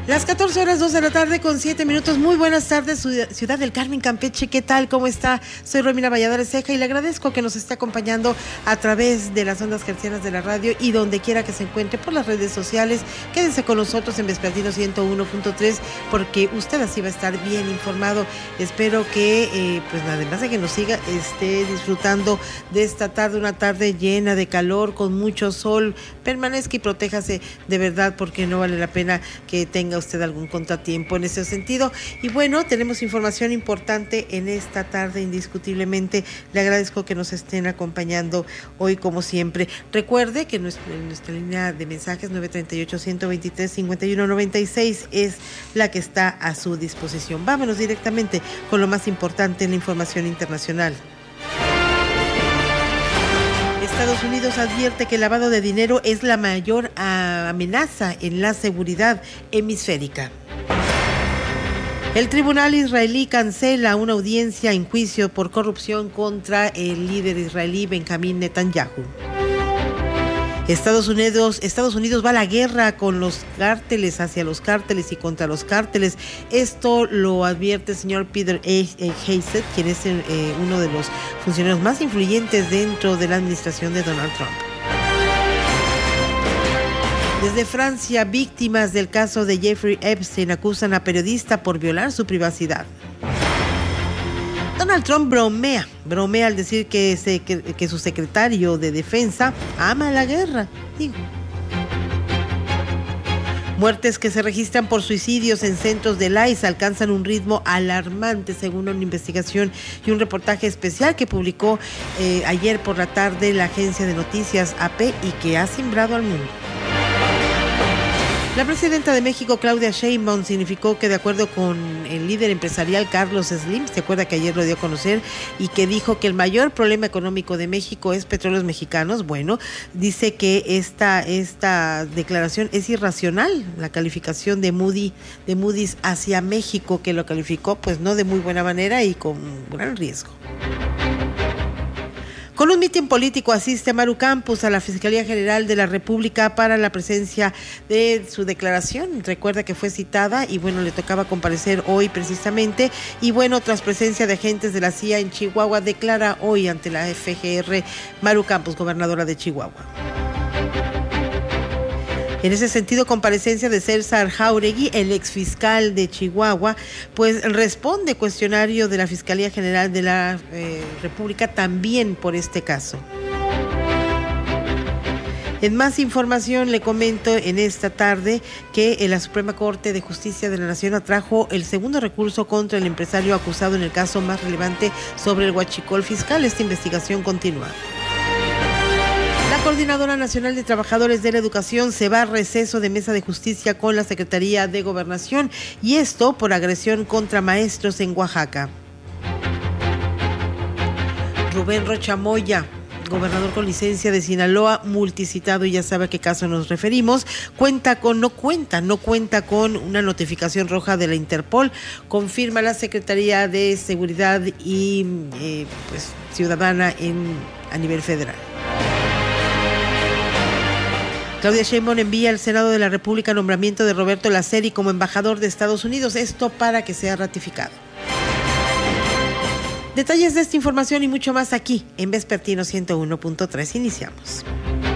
Las 14 horas 2 de la tarde con 7 minutos. Muy buenas tardes, Ciudad del Carmen, Campeche. ¿Qué tal? ¿Cómo está? Soy Romina Valladares Ceja y le agradezco que nos esté acompañando a través de las ondas hercianas de la radio y donde quiera que se encuentre por las redes sociales. Quédense con nosotros en Vespertino 101.3 porque usted así va a estar bien informado. Espero que, pues además de que nos siga, esté disfrutando de esta tarde, una tarde llena de calor, con mucho sol. Permanezca y protéjase de verdad porque no vale la pena que tenga usted algún contratiempo en ese sentido. Y bueno, tenemos información importante en esta tarde, indiscutiblemente. Le agradezco que nos estén acompañando hoy como siempre. Recuerde que nuestra línea de mensajes 938-123-5196 es la que está a su disposición. Vámonos directamente con lo más importante en la información internacional. Estados Unidos advierte que el lavado de dinero es la mayor amenaza en la seguridad hemisférica. El tribunal israelí cancela una audiencia en juicio por corrupción contra el líder israelí Benjamín Netanyahu. Estados Unidos va a la guerra con los cárteles, hacia los cárteles y contra los cárteles. Esto lo advierte el señor Peter Hegseth, quien es uno de los funcionarios más influyentes dentro de la administración de Donald Trump. Desde Francia, víctimas del caso de Jeffrey Epstein acusan a periodista por violar su privacidad. Donald Trump bromea al decir que su secretario de defensa ama la guerra. Muertes que se registran por suicidios en centros del ICE alcanzan un ritmo alarmante según una investigación y un reportaje especial que publicó ayer por la tarde la agencia de noticias AP y que ha cimbrado al mundo. La presidenta de México, Claudia Sheinbaum, significó que de acuerdo con el líder empresarial Carlos Slim, se acuerda que ayer lo dio a conocer, y que dijo que el mayor problema económico de México es Petróleos Mexicanos. Bueno, dice que esta declaración es irracional, la calificación de Moody's hacia México, que lo calificó pues no de muy buena manera y con gran riesgo. Con un mitin político asiste Maru Campos a la Fiscalía General de la República para la presencia de su declaración. Recuerda que fue citada y bueno, le tocaba comparecer hoy precisamente. Y bueno, tras presencia de agentes de la CIA en Chihuahua, declara hoy ante la FGR Maru Campos, gobernadora de Chihuahua. En ese sentido, comparecencia de César Jáuregui, el exfiscal de Chihuahua, pues responde cuestionario de la Fiscalía General de la República también por este caso. En más información le comento en esta tarde que la Suprema Corte de Justicia de la Nación atrajo el segundo recurso contra el empresario acusado en el caso más relevante sobre el huachicol fiscal. Esta investigación continúa. La Coordinadora Nacional de Trabajadores de la Educación se va a receso de mesa de justicia con la Secretaría de Gobernación y esto por agresión contra maestros en Oaxaca. Rubén Rocha Moya, gobernador con licencia de Sinaloa, multicitado, y ya sabe a qué caso nos referimos, no cuenta con una notificación roja de la Interpol, confirma la Secretaría de Seguridad y Ciudadana a nivel federal. Claudia Sheinbaum envía al Senado de la República nombramiento de Roberto Laceri como embajador de Estados Unidos, esto para que sea ratificado. Detalles de esta información y mucho más aquí en Vespertino 101.3. Iniciamos.